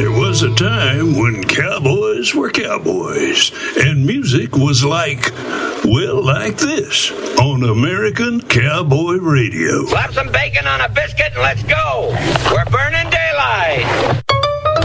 There was a time when cowboys were cowboys, and music was like this on American Cowboy Radio. Slap some bacon on a biscuit and let's go. We're burning daylight.